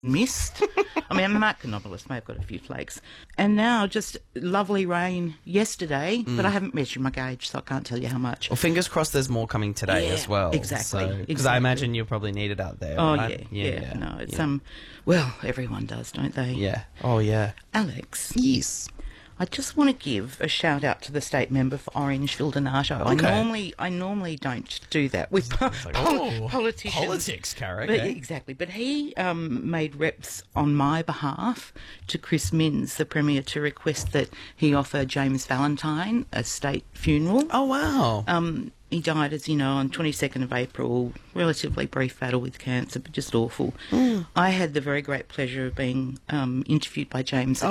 mist. I mean, Mount Canobolas may have got a few flakes. And now just lovely rain yesterday, but I haven't measured my gauge, so I can't tell you how much. Well, fingers crossed there's more coming today as well. Exactly. Because I imagine you'll probably need it out there, Oh, right? yeah. No, it's, well, everyone does, don't they? Yeah. Oh, yeah. Alex. Yes. I just want to give a shout out to the state member for Orangeville Donato. Okay. I normally don't do that with politicians. Politics, Cara. But, Okay. exactly. But he made reps on my behalf to Chris Minns, the Premier, to request that he offer James Valentine a state funeral. Oh, wow. He died, as you know, on 22nd of April, relatively brief battle with cancer, but just awful. I had the very great pleasure of being interviewed by James a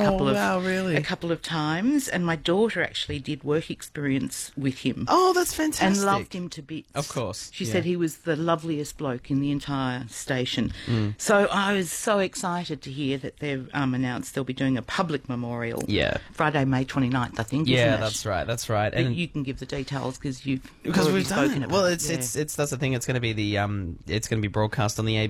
couple of times, and my daughter actually did work experience with him. Oh, that's fantastic. And loved him to bits. Of course. She said he was the loveliest bloke in the entire station. So I was so excited to hear that they've announced they'll be doing a public memorial. Yeah. Friday, May 29th, I think, Yeah, isn't it? that's right. And you can give the details because we've done spoken it. about Well, it. it's that's the thing. It's going to be it's going to be broadcast on the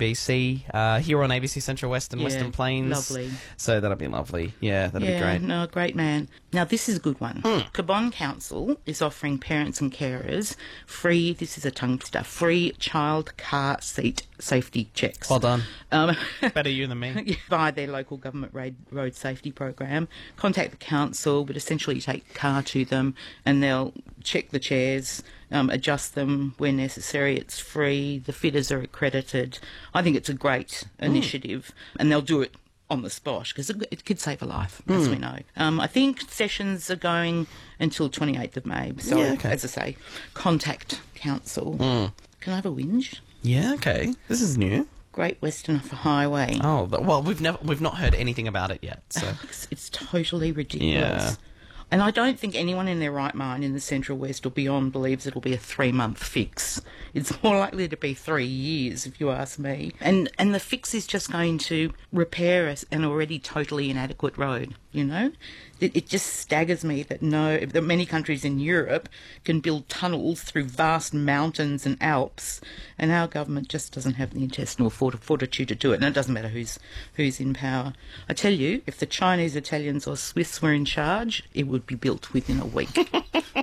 ABC here on ABC Central West and Western Plains. Lovely. So that'll be lovely. Yeah, that'll be great. No, great man. Now this is a good one. Cabonne Council is offering parents and carers free. This is a tongue twister. Free child car seat safety checks. Well done. Better you than me. Via their local government road safety program. Contact the council, but essentially you take the car to them and they'll check the chairs, adjust them where necessary. It's free. The fitters are accredited. I think it's a great initiative, and they'll do it on the spot because it could save a life, as we know. I think sessions are going until 28th of May. So, as I say, contact council. Can I have a whinge? Yeah, okay. This is new. Great Western Highway. Oh, well, we've not heard anything about it yet. So It's totally ridiculous. Yeah. And I don't think anyone in their right mind in the Central West or beyond believes it'll be a 3-month fix. It's more likely to be 3 years, if you ask me. And the fix is just going to repair an already totally inadequate road, you know? It just staggers me that many countries in Europe can build tunnels through vast mountains and Alps, and our government just doesn't have the intestinal fortitude to do it. And it doesn't matter who's in power. I tell you, if the Chinese, Italians or Swiss were in charge, it would be built within a week.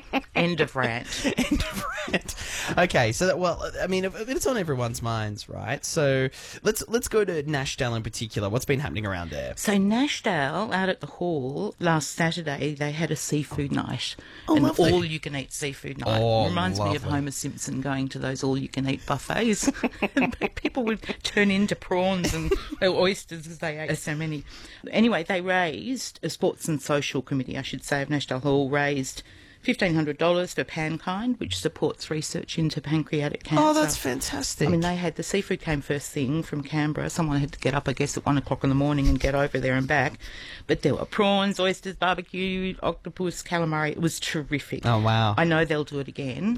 End of rant. End of rant. Okay, so it's on everyone's minds, right? So let's go to Nashdale in particular. What's been happening around there? So Nashdale, out at the hall last Saturday, they had a seafood night, an lovely. all-you-can-eat seafood night. Reminds me of Homer Simpson going to those all-you-can-eat buffets. And people would turn into prawns and oysters because they ate so many. Anyway, they raised a sports and social committee, I should say, of Nashdale Hall raised $1,500 for Pankind, which supports research into pancreatic cancer. Oh, that's fantastic. I mean, the seafood came first thing from Canberra. Someone had to get up, I guess, at 1 o'clock in the morning and get over there and back. But there were prawns, oysters, barbecue, octopus, calamari. It was terrific. Oh, wow. I know they'll do it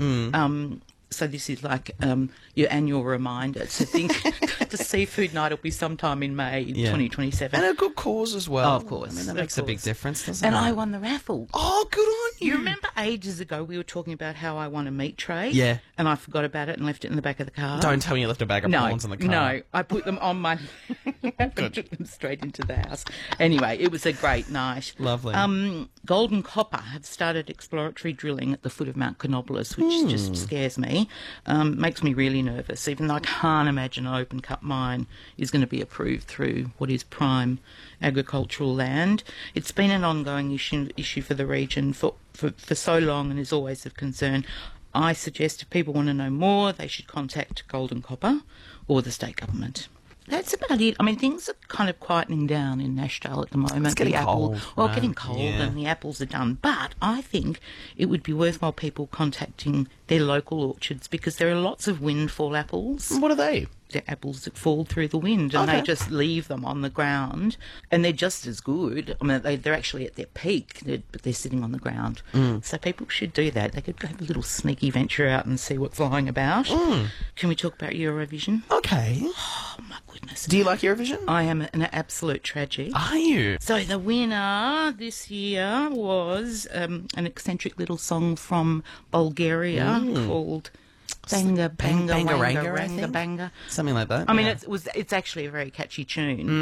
again. So this is like your annual reminder to think the seafood night will be sometime in May 2027. And a good cause as well. Oh, of course. I mean, that makes a big difference, doesn't it? And I won the raffle. Oh, good on you. You remember ages ago we were talking about how I won a meat tray? Yeah. And I forgot about it and left it in the back of the car. Don't tell me you left a bag of prawns in the car. No, I put them on my... and took them straight into the house. Anyway, it was a great night. Lovely. Golden Copper have started exploratory drilling at the foot of Mount Canobolas, which just scares me. Makes me really nervous, even though I can't imagine an open-cut mine is going to be approved through what is prime agricultural land. It's been an ongoing issue for the region for so long and is always of concern. I suggest if people want to know more, they should contact Golden Copper or the state government. That's about it. I mean, things are kind of quietening down in Nashdale at the moment. It's getting cold. Getting cold and the apples are done. But I think it would be worthwhile people contacting their local orchards because there are lots of windfall apples. What are they? They're apples that fall through the wind and they just leave them on the ground and they're just as good. I mean, they're actually at their peak, but they're sitting on the ground. So people should do that. They could have a little sneaky venture out and see what's lying about. Can we talk about Eurovision? Okay. Oh, my goodness. Do you like Eurovision? I am an absolute tragic. Are you? So the winner this year was an eccentric little song from Bulgaria called... Banga, banga, Banga, wanga, ranga, I ranga, think? banga. Something like that. I mean, it's actually a very catchy tune.